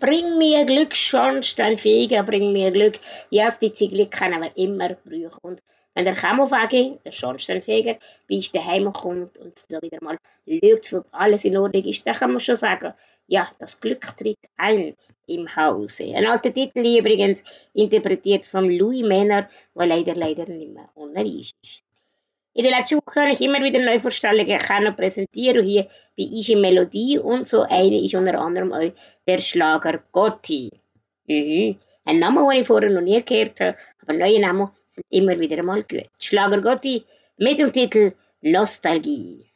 Bring mir Glück, Schornsteinfeger, bring mir Glück. Ja, ein bisschen Glück können wir immer brauchen. Und wenn der Camovagi, der Schornsteinfeger, bei uns daheim kommt und so wieder mal schaut, ob alles in Ordnung ist, dann kann man schon sagen, ja, das Glück tritt ein im Hause. Ein alter Titel übrigens, interpretiert von Louis Männer, der leider nicht mehr unter uns ist. In der letzten Woche habe ich immer wieder Neuvorstellungen erkennen und präsentieren. Und hier bei «Ische Melodie» und so eine ist unter anderem auch der Schlager Gotti. Ein Name, den ich vorher noch nie gehört habe, aber neue Namen sind immer wieder einmal gut. Schlager Gotti mit dem Titel Nostalgie.